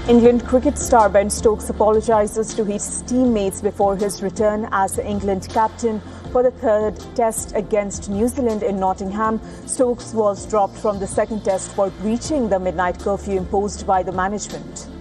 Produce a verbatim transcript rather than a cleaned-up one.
England cricket star Ben Stokes apologises to his teammates before his return as the England captain for the third test against New Zealand in Nottingham. Stokes was dropped from the second test for breaching the midnight curfew imposed by the management.